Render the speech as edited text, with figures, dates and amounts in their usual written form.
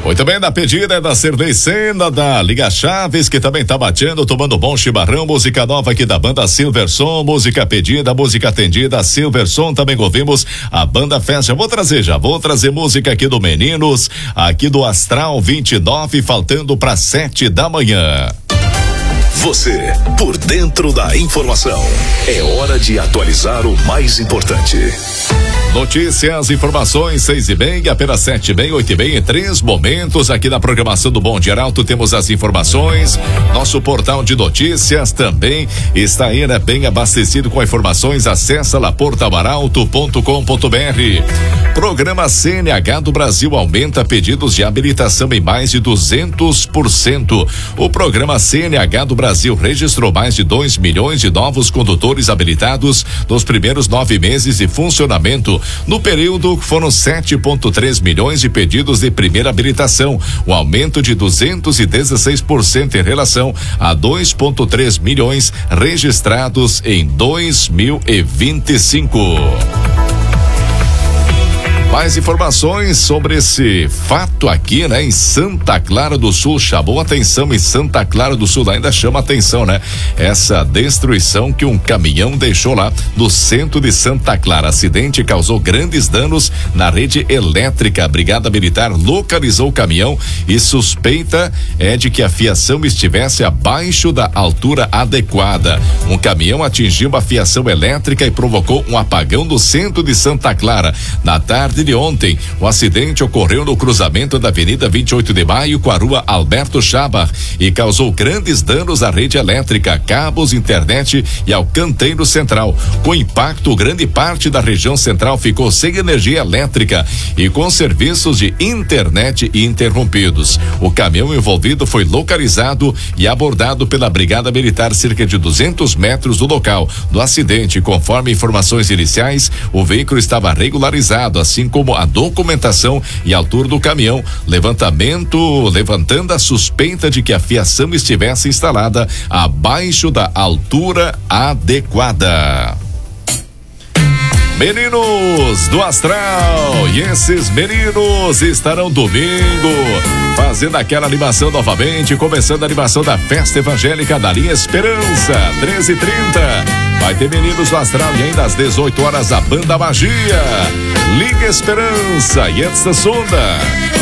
Muito bem, na pedida é da Cervecena da Liga Chaves, que também tá batendo, tomando bom chimarrão, música nova aqui da banda Silverson, música pedida, música atendida, Silverson, também ouvimos a banda Festa. Já vou trazer música aqui do Meninos, aqui do Astral 29, faltando para 7 da manhã. Você, por dentro da informação. É hora de atualizar o mais importante. Notícias, informações, 6h30, apenas 7h30, 8h30, em 3 momentos aqui na programação do Bom Dia Arauto. Temos as informações, nosso portal de notícias também está aí, né, bem abastecido com informações. Acessa lá portalaralto.com.br. Programa CNH do Brasil aumenta pedidos de habilitação em mais de 200%. O programa CNH do Brasil registrou mais de 2 milhões de novos condutores habilitados nos primeiros 9 meses de funcionamento. No período, foram 7,3 milhões de pedidos de primeira habilitação, um aumento de 216% em relação a 2,3 milhões registrados em 2025. Mais informações sobre esse fato aqui, né? Em Santa Clara do Sul, chamou atenção em Santa Clara do Sul, ainda chama atenção, né? Essa destruição que um caminhão deixou lá no centro de Santa Clara. Acidente causou grandes danos na rede elétrica. A Brigada Militar localizou o caminhão e suspeita é de que a fiação estivesse abaixo da altura adequada. Um caminhão atingiu uma fiação elétrica e provocou um apagão no centro de Santa Clara. Na tarde de ontem, o acidente ocorreu no cruzamento da Avenida 28 de Maio com a Rua Alberto Chabar e causou grandes danos à rede elétrica, cabos, internet e ao canteiro central. Com o impacto, grande parte da região central ficou sem energia elétrica e com serviços de internet interrompidos. O caminhão envolvido foi localizado e abordado pela Brigada Militar cerca de 200 metros do local do acidente. Conforme informações iniciais, o veículo estava regularizado, assim como a documentação e a altura do caminhão, levantando a suspeita de que a fiação estivesse instalada abaixo da altura adequada. Meninos do Astral, e esses meninos estarão domingo fazendo aquela animação novamente, começando a animação da Festa Evangélica da Linha Esperança, 13h30. Vai ter Meninos do Astral e ainda às 18 horas a Banda Magia, Liga Esperança e antes da Sonda.